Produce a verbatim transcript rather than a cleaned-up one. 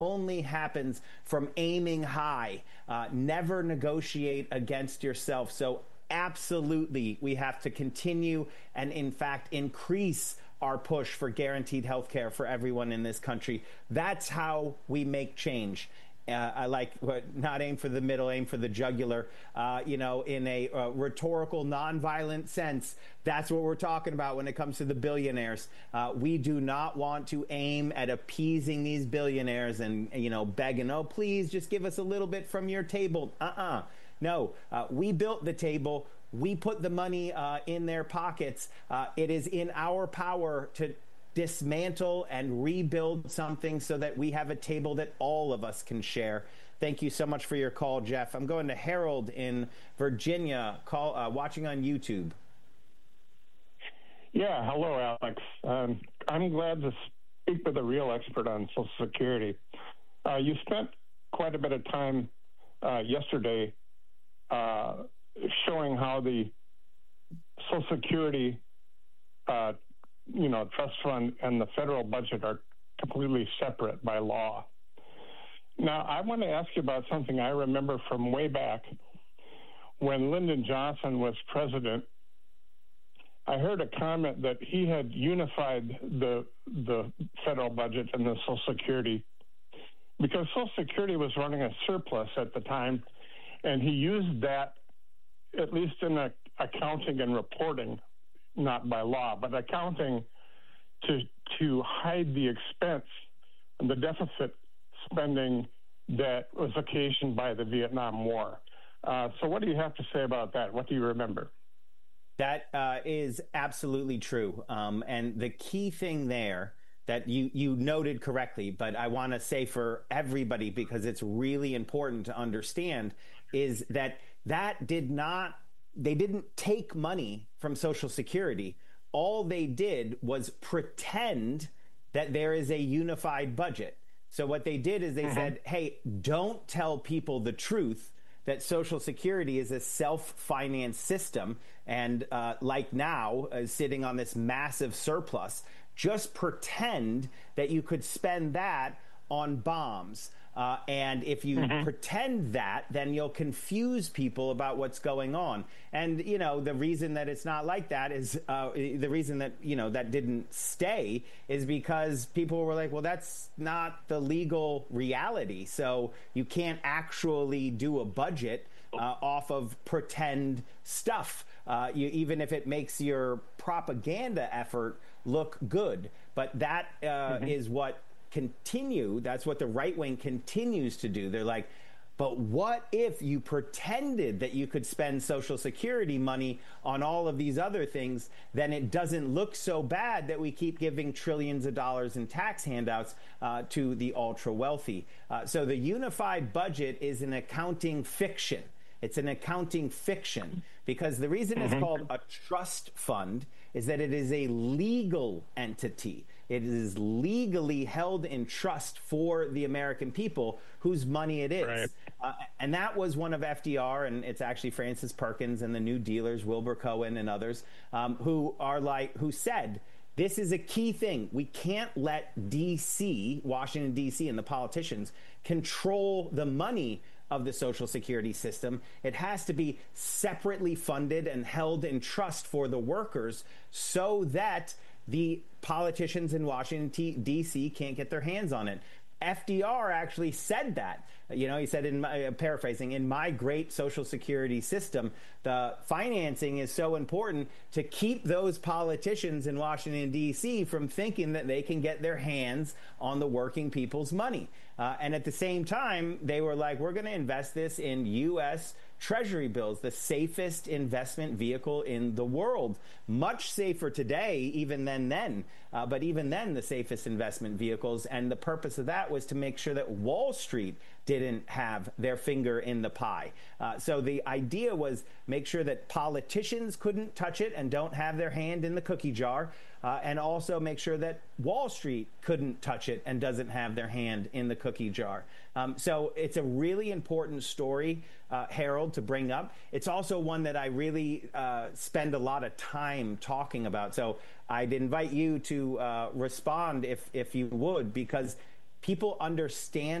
only happens from aiming high. Uh, never negotiate against yourself. So absolutely, we have to continue and, in fact, increase our push for guaranteed health care for everyone in this country. That's how we make change. Uh, I like what, not aim for the middle, aim for the jugular, uh, you know, in a uh, rhetorical, nonviolent sense. That's what we're talking about when it comes to the billionaires. Uh, we do not want to aim at appeasing these billionaires and, you know, begging, oh, please just give us a little bit from your table. Uh-uh. No, uh, we built the table. We put the money uh, in their pockets. Uh, it is in our power to dismantle and rebuild something so that we have a table that all of us can share. Thank you so much for your call, Jeff. I'm going to Harold in Virginia, call uh, watching on YouTube. Yeah, hello, Alex. Um, I'm glad to speak with a real expert on Social Security. Uh, you spent quite a bit of time uh, yesterday uh, showing how the Social Security uh, you know, trust fund and the federal budget are completely separate by law. Now, I want to ask you about something I remember from way back when Lyndon Johnson was president. I heard a comment that he had unified the the federal budget and the Social Security because Social Security was running a surplus at the time, and he used that, at least in the accounting and reporting, not by law, but accounting to to hide the expense and the deficit spending that was occasioned by the Vietnam War. Uh, so what do you have to say about that? What do you remember? That uh, is absolutely true. Um, and the key thing there that you, you noted correctly, but I want to say for everybody, because it's really important to understand, is that that did not They didn't take money from Social Security. All they did was pretend that there is a unified budget. So what they did is they mm-hmm. said, hey, don't tell people the truth that Social Security is a self-financed system and uh, like now uh, sitting on this massive surplus. Just pretend that you could spend that on bombs. Uh, and if you mm-hmm. pretend that, then you'll confuse people about what's going on. And, you know, the reason that it's not like that is uh, the reason that, you know, that didn't stay is because people were like, well, that's not the legal reality. So you can't actually do a budget uh, off of pretend stuff, uh, you, even if it makes your propaganda effort look good. But that uh, mm-hmm. is what continue. That's what the right wing continues to do. They're like, but what if you pretended that you could spend Social Security money on all of these other things? Then it doesn't look so bad that we keep giving trillions of dollars in tax handouts uh, to the ultra wealthy. Uh, so the unified budget is an accounting fiction. It's an accounting fiction because the reason mm-hmm. it's called a trust fund is that it is a legal entity. It is legally held in trust for the American people whose money it is. Right. Uh, and that was one of F D R, and it's actually Francis Perkins and the New Dealers, Wilbur Cohen and others, um, who are like, who said, this is a key thing. We can't let D C, Washington, D C, and the politicians control the money of the Social Security system. It has to be separately funded and held in trust for the workers so that the politicians in Washington, D C can't get their hands on it. F D R actually said that. You know, he said, in my, uh, paraphrasing, in my great Social Security system, the financing is so important to keep those politicians in Washington, D C from thinking that they can get their hands on the working people's money. Uh, and at the same time, they were like, we're going to invest this in U S Treasury bills, the safest investment vehicle in the world. Much safer today, even than then. Uh, but even then, the safest investment vehicles. And the purpose of that was to make sure that Wall Street didn't have their finger in the pie. Uh, so the idea was make sure that politicians couldn't touch it and don't have their hand in the cookie jar. Uh, and also make sure that Wall Street couldn't touch it and doesn't have their hand in the cookie jar. Um, so it's a really important story, uh, Harold, to bring up. It's also one that I really uh, spend a lot of time talking about. So I'd invite you to uh, respond if, if you would, because people understand